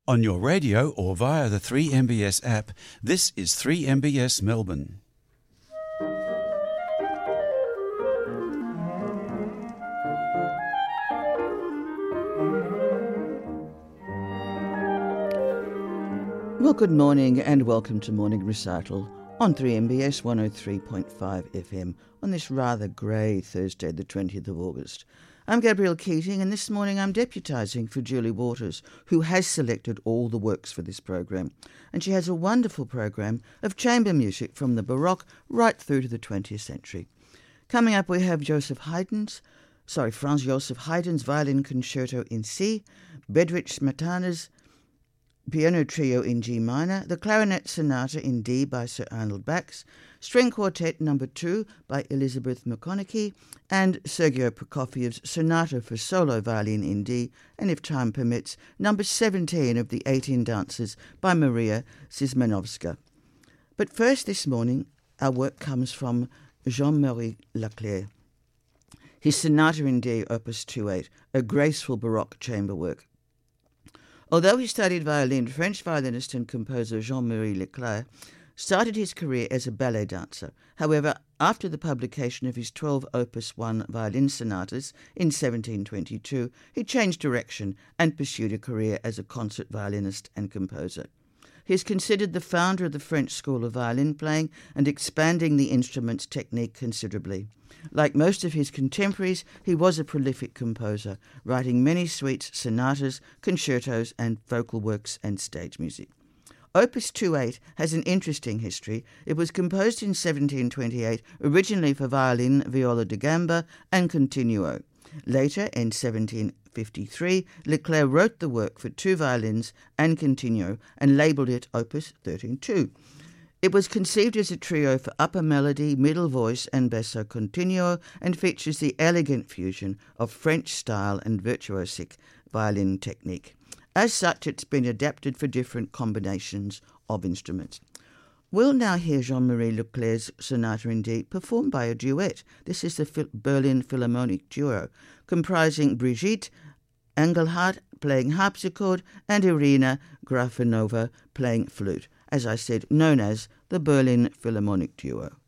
On your radio or via the 3MBS app, this is 3MBS Melbourne. Well, good morning and welcome to Morning Recital on 3MBS 103.5 FM on this rather grey Thursday, the 20th of August. I'm Gabrielle Keating, and this morning I'm deputising for Julie Waters, who has selected all the works for this program. And she has a wonderful program of chamber music from the Baroque right through to the 20th century. Coming up, we have Franz Joseph Haydn's Violin Concerto in C, Bedřich Smetana's Piano Trio in G minor, the Clarinet Sonata in D by Sir Arnold Bax, String Quartet No. 2 by Elizabeth McConaughey, and Sergei Prokofiev's Sonata for Solo Violin in D, and if time permits, No. 17 of the 18 Dances by Maria Szymanowska. But first this morning, our work comes from Jean-Marie Leclair. His Sonata in D, Opus 28, a graceful Baroque chamber work. Although he studied violin, French violinist and composer Jean-Marie Leclair started his career as a ballet dancer. However, after the publication of his 12 Opus 1 violin sonatas in 1722, he changed direction and pursued a career as a concert violinist and composer. He is considered the founder of the French school of violin playing and expanding the instrument's technique considerably. Like most of his contemporaries, he was a prolific composer, writing many suites, sonatas, concertos, and vocal works and stage music. Opus 28 has an interesting history. It was composed in 1728, originally for violin, viola da gamba, and continuo. Later, in 1753, Leclair wrote the work for two violins and continuo and labelled it Opus 13-2. It was conceived as a trio for upper melody, middle voice and basso continuo, and features the elegant fusion of French style and virtuosic violin technique. As such, it's been adapted for different combinations of instruments. We'll now hear Jean-Marie Leclair's Sonata in D performed by a duet. This is the Berlin Philharmonic Duo, comprising Brigitte Engelhardt playing harpsichord and Irina Grafanova playing flute, as I said, known as the Berlin Philharmonic Duo.